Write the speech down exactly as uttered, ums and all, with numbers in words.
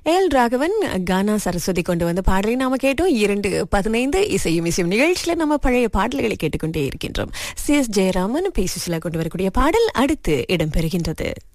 L Raghavan கானா சரஸ்வதி கொண்டு வந்த பாடலை நாம கேட்டோம். இரண்டு பதினைந்து இசையும் இசையும் நிகழ்ச்சியில நம்ம பழைய பாடல்களை கேட்டுக்கொண்டே இருக்கின்றோம். C S Jayaraman B Susheela கொண்டு வரக்கூடிய பாடல் அடுத்து இடம்பெறுகின்றது.